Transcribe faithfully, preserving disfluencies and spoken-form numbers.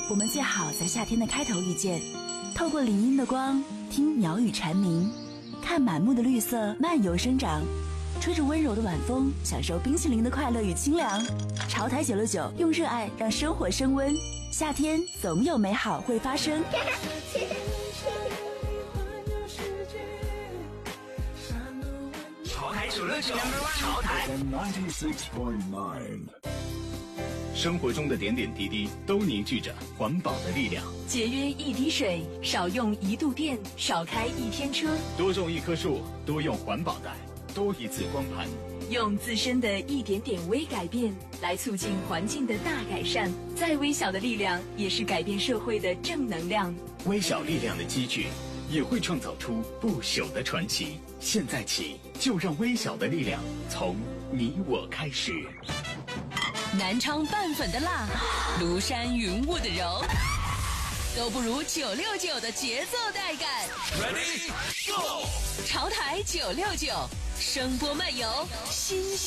我们最好在夏天的开头遇见，透过林荫的光，听鸟语蝉鸣，看满目的绿色漫游生长，吹着温柔的晚风，享受冰淇淋的快乐与清凉。潮台九六九，用热爱让生活升温。夏天总有美好会发生。 潮台九六九，潮台生活中的点点滴滴都凝聚着环保的力量。 节约一滴水，少用一度电，少开一天车。 多种一棵树，多用环保袋，多一次光盘。 用自身的一点点微改变来促进环境的大改善，再微小的力量也是改变社会的正能量。 微小力量的积聚也会创造出不朽的传奇。现在起，就让微小的力量从你我开始。 南昌拌粉的辣，庐山云雾的柔，都不如九六九的节奏带感。 Ready Go！ 潮台九六九，声波漫游，新鲜。